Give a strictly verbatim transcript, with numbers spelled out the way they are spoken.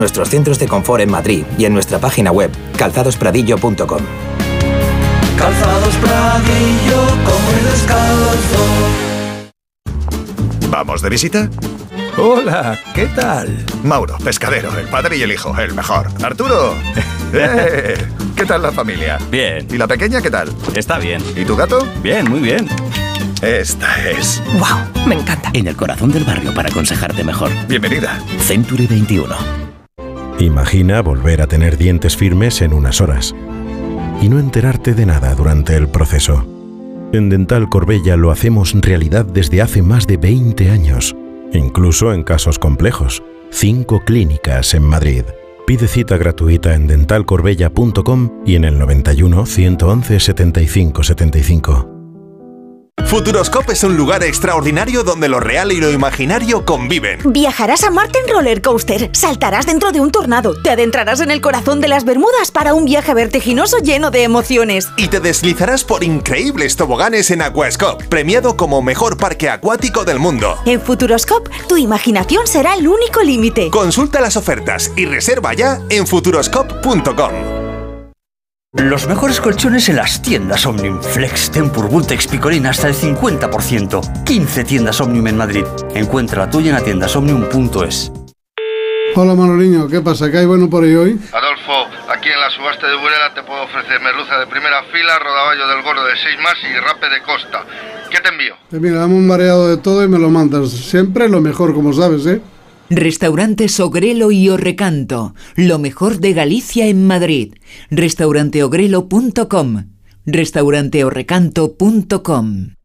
Nuestros centros de confort en Madrid y en nuestra página web calzados pradillo punto com. Calzados Pradillo, come descalzo. ¿Vamos de visita? Hola, ¿qué tal? Mauro, pescadero, el padre y el hijo, el mejor. Arturo. ¡Eh! ¿Qué tal la familia? Bien. ¿Y la pequeña qué tal? Está bien. ¿Y tu gato? Bien, muy bien. Esta es. ¡Wow! Me encanta. En el corazón del barrio para aconsejarte mejor. Bienvenida. Century veintiuno. Imagina volver a tener dientes firmes en unas horas y no enterarte de nada durante el proceso. En Dental Corbella lo hacemos realidad desde hace más de veinte años, incluso en casos complejos. Cinco clínicas en Madrid. Pide cita gratuita en dental corbella punto com y en el noventa y uno, ciento once, setenta y cinco setenta y cinco. Futuroscope es un lugar extraordinario donde lo real y lo imaginario conviven. Viajarás a Marte en roller coaster, saltarás dentro de un tornado, te adentrarás en el corazón de las Bermudas para un viaje vertiginoso lleno de emociones. Y te deslizarás por increíbles toboganes en Aquascope, premiado como mejor parque acuático del mundo. En Futuroscope, tu imaginación será el único límite. Consulta las ofertas y reserva ya en futuroscope punto com. Los mejores colchones en las tiendas Omnium. Flex, Tempur, Vultex, Picolín hasta el cincuenta por ciento. quince tiendas Omnium en Madrid. Encuentra la tuya en atiendas omnium punto es. Hola Manoliño, ¿qué pasa? ¿Qué hay bueno por ahí hoy? Adolfo, aquí en la subasta de Burela te puedo ofrecer merluza de primera fila, rodaballo del gordo de seis más y rape de costa. ¿Qué te envío? Pues mira, dame un variado de todo y me lo mandas. Siempre lo mejor, como sabes, ¿eh? Restaurantes Ogrelo y Orrecanto, lo mejor de Galicia en Madrid. restaurante ogrelo punto com, restaurante orrecanto punto com.